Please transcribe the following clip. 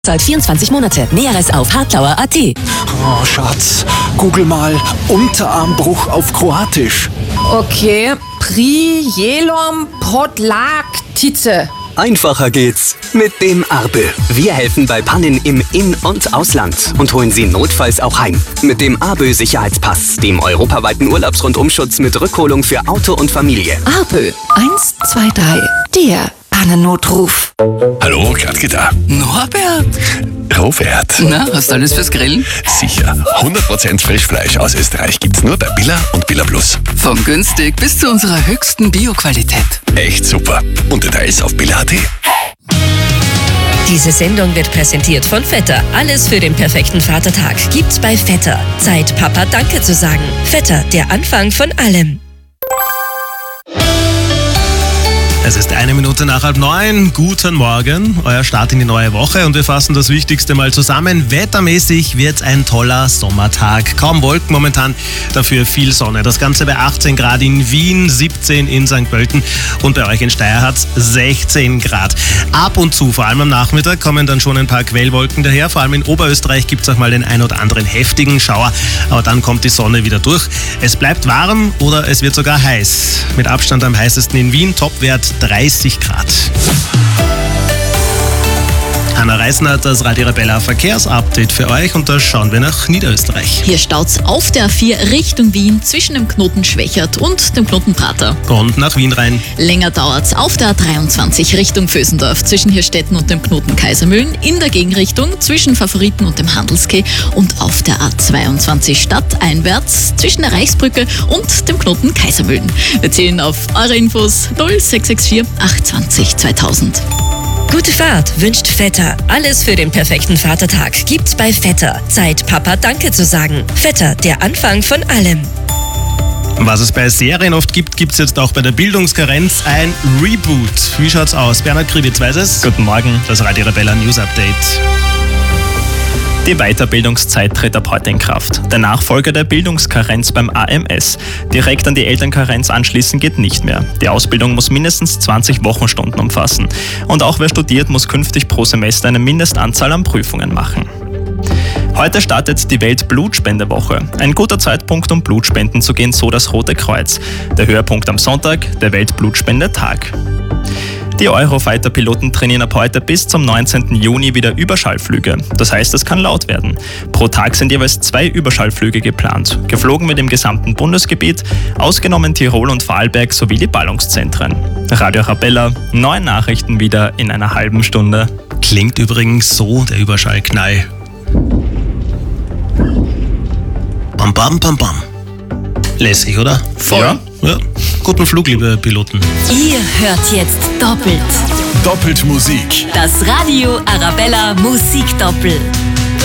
Zahlt 24 Monate. Näheres auf hartlauer.at. Oh, Schatz, google mal Unterarmbruch auf Kroatisch. Okay, Prijelom Podlaktice. Einfacher geht's mit dem Arbe. Wir helfen bei Pannen im In- und Ausland und holen Sie notfalls auch heim. Mit dem Arbe Sicherheitspass, dem europaweiten Urlaubsrundumschutz mit Rückholung für Auto und Familie. Arbe 123. Der Pannennotruf. Hallo, Gradke da. Norbert? Robert. Na, hast du alles fürs Grillen? Sicher. 100% Frischfleisch aus Österreich gibt's nur bei Billa und Billa Plus. Von günstig bis zu unserer höchsten Bioqualität. Echt super. Und Details auf Billa.at. Diese Sendung wird präsentiert von Vetter. Alles für den perfekten Vatertag gibt's bei Vetter. Zeit, Papa Danke zu sagen. Vetter, der Anfang von allem. Es ist 9:01. Guten Morgen, euer Start in die neue Woche und wir fassen das Wichtigste mal zusammen. Wettermäßig wird ein toller Sommertag. Kaum Wolken momentan, dafür viel Sonne. Das Ganze bei 18 Grad in Wien, 17 in St. Pölten und bei euch in Steyr hat's 16 Grad. Ab und zu, vor allem am Nachmittag, kommen dann schon ein paar Quellwolken daher. Vor allem in Oberösterreich gibt's auch mal den ein oder anderen heftigen Schauer, aber dann kommt die Sonne wieder durch. Es bleibt warm oder es wird sogar heiß. Mit Abstand am heißesten in Wien, Topwert 30 Grad. Anna Reisner hat das Radio Arabella Verkehrsupdate für euch und da schauen wir nach Niederösterreich. Hier staut's auf der A4 Richtung Wien zwischen dem Knoten Schwächert und dem Knoten Prater. Und nach Wien rein. Länger dauert's auf der A23 Richtung Vösendorf zwischen Hirstetten und dem Knoten Kaisermühlen, in der Gegenrichtung zwischen Favoriten und dem Handelskeh und auf der A22 stadteinwärts zwischen der Reichsbrücke und dem Knoten Kaisermühlen. Wir zählen auf eure Infos 0664 820 2000. Gute Fahrt wünscht Vetter. Alles für den perfekten Vatertag gibt's bei Vetter. Zeit, Papa Danke zu sagen. Vetter, der Anfang von allem. Was es bei Serien oft gibt, gibt's jetzt auch bei der Bildungskarenz ein Reboot. Wie schaut's aus? Bernhard Krivitz weiß es. Guten Morgen. Das Radio Arabella News Update. Die Weiterbildungszeit tritt ab heute in Kraft. Der Nachfolger der Bildungskarenz beim AMS. Direkt an die Elternkarenz anschließen geht nicht mehr. Die Ausbildung muss mindestens 20 Wochenstunden umfassen. Und auch wer studiert, muss künftig pro Semester eine Mindestanzahl an Prüfungen machen. Heute startet die Weltblutspendewoche. Ein guter Zeitpunkt, um Blutspenden zu gehen, so das Rote Kreuz. Der Höhepunkt am Sonntag, der Weltblutspendetag. Die Eurofighter-Piloten trainieren ab heute bis zum 19. Juni wieder Überschallflüge. Das heißt, es kann laut werden. Pro Tag sind jeweils 2 Überschallflüge geplant. Geflogen wird im gesamten Bundesgebiet, ausgenommen Tirol und Vorarlberg sowie die Ballungszentren. Radio Arabella, neue Nachrichten wieder in einer halben Stunde. Klingt übrigens so, der Überschallknall. Bam, bam, bam, bam. Lässig, oder? Voll. Ja. Guten Flug, liebe Piloten. Ihr hört jetzt doppelt. Doppelt Musik. Das Radio Arabella Musikdoppel.